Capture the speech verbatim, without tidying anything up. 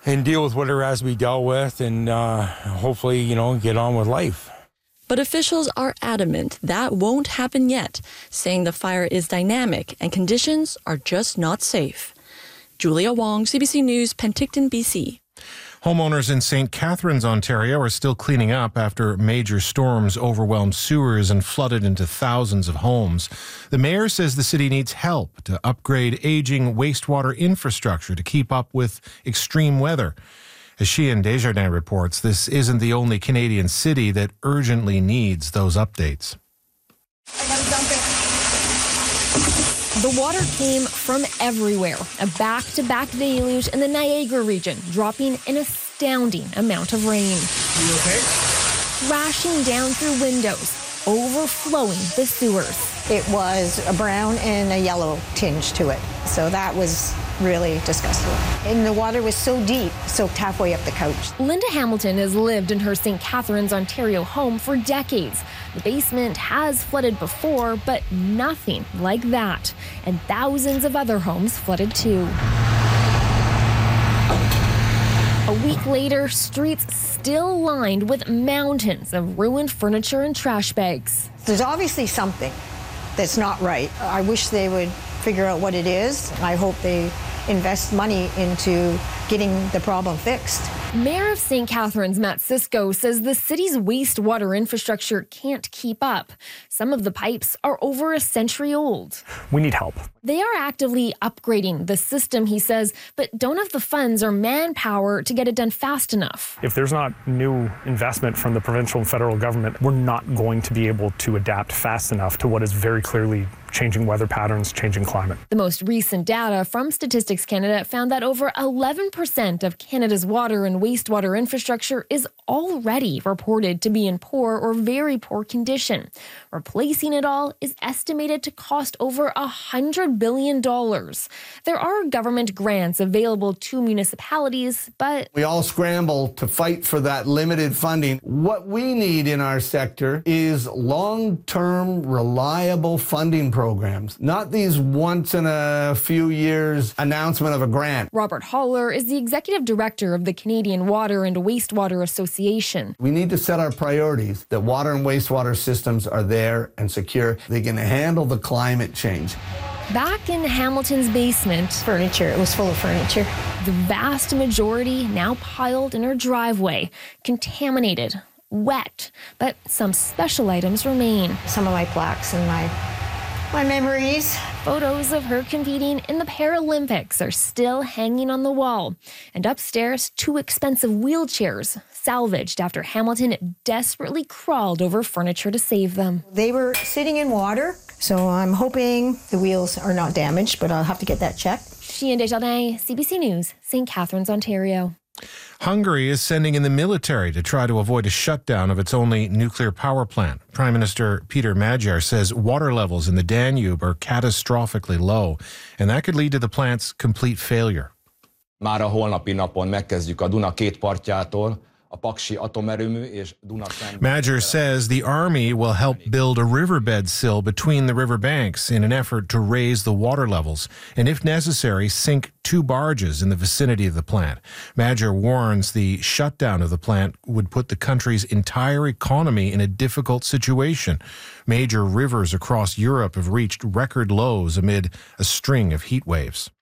and deal with whatever has to be dealt with, and uh, hopefully, you know, get on with life. But officials are adamant that won't happen yet, saying the fire is dynamic and conditions are just not safe. Julia Wong, C B C News, Penticton, B C. Homeowners in Saint Catharines, Ontario are still cleaning up after major storms overwhelmed sewers and flooded into thousands of homes. The mayor says the city needs help to upgrade aging wastewater infrastructure to keep up with extreme weather. As Sheehan Desjardins reports, this isn't the only Canadian city that urgently needs those updates. I gotta dump it. The water came from everywhere, a back-to-back deluge in the Niagara region, dropping an astounding amount of rain. You okay? Crashing down through windows, overflowing the sewers. It was a brown and a yellow tinge to it, so that was really disgusting. And the water was so deep, soaked halfway up the couch. Linda Hamilton has lived in her Saint Catharines, Ontario home for decades. The basement has flooded before, but nothing like that. And thousands of other homes flooded too. A week later, streets still lined with mountains of ruined furniture and trash bags. There's obviously something that's not right. I wish they would figure out what it is. I hope they invest money into getting the problem fixed. Mayor of Saint Catharines, Matt Cisco, says the city's wastewater infrastructure can't keep up. Some of the pipes are over a century old. We need help. They are actively upgrading the system, he says, but don't have the funds or manpower to get it done fast enough. If there's not new investment from the provincial and federal government, we're not going to be able to adapt fast enough to what is very clearly changing weather patterns, changing climate. The most recent data from Statistics Canada found that over eleven percent of Canada's water and wastewater infrastructure is already reported to be in poor or very poor condition. Replacing it all is estimated to cost over one hundred billion dollars. There are government grants available to municipalities, but we all scramble to fight for that limited funding. What we need in our sector is long-term, reliable funding programs, not these once in a few years announcement of a grant. Robert Holler is the executive director of the Canadian Water and Wastewater Association. We need to set our priorities that water and wastewater systems are there and secure. They can handle the climate change. Back in Hamilton's basement, Furniture, it was full of furniture. the vast majority now piled in her driveway, contaminated, wet, but some special items remain. Some of my plaques and my my memories. Photos of her competing in the Paralympics are still hanging on the wall. And upstairs, two expensive wheelchairs salvaged after Hamilton desperately crawled over furniture to save them. They were sitting in water, so I'm hoping the wheels are not damaged, but I'll have to get that checked. Sheehan Desjardins, C B C News, Saint Catharines, Ontario. Hungary is sending in the military to try to avoid a shutdown of its only nuclear power plant. Prime Minister Peter Magyar says water levels in the Danube are catastrophically low, and that could lead to the plant's complete failure. Már a holnapi napon megkezdjük a Duna két partjától, a Paksi atomerőmű és Duna. Magyar says the army will help build a riverbed sill between the riverbanks in an effort to raise the water levels, and if necessary, sink two barges in the vicinity of the plant. Magyar warns the shutdown of the plant would put the country's entire economy in a difficult situation. Major rivers across Europe have reached record lows amid a string of heat waves.